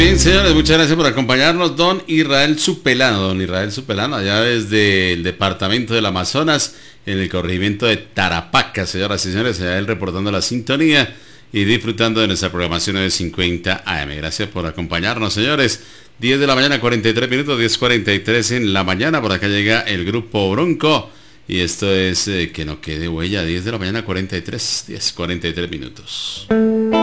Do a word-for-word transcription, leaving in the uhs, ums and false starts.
bien, señores, muchas gracias por acompañarnos. Don Israel Supelano, don Israel Supelano, allá desde el departamento del Amazonas, en el corregimiento de Tarapaca, señoras y señores, allá él reportando la sintonía y disfrutando de nuestra programación de cincuenta A M. Gracias por acompañarnos, señores. diez de la mañana, cuarenta y tres minutos, diez cuarenta y tres en la mañana. Por acá llega el grupo Bronco. Y esto es eh, Que no quede huella, diez de la mañana, cuarenta y tres, diez cuarenta y tres minutos.